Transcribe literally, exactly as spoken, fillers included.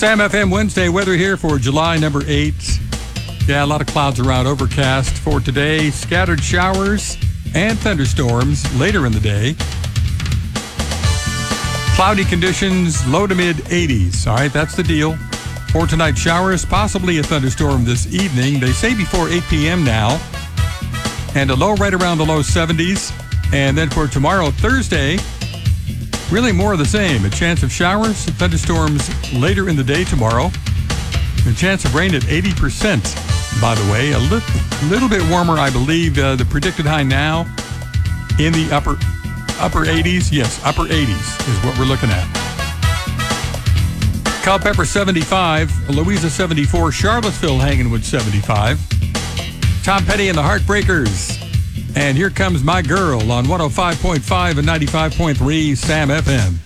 Sam F M Wednesday weather here for July number eight. Yeah, a lot of clouds around, overcast for today. Scattered showers and thunderstorms later in the day. Cloudy conditions, low to mid eighties. All right, that's the deal. For tonight, showers, possibly a thunderstorm this evening. They say before eight p.m. now. And a low right around the low seventies. And then for tomorrow, Thursday, really more of the same. A chance of showers, thunderstorms later in the day tomorrow. A chance of rain at eighty percent, by the way. A li- little bit warmer, I believe. Uh, the predicted high now in the upper upper eighties. Yes, upper eighties is what we're looking at. Culpeper seventy-five, Louisa seventy-four, Charlottesville hanging with seventy-five. Tom Petty and the Heartbreakers. And here comes My Girl on one oh five point five and ninety-five point three Sam F M.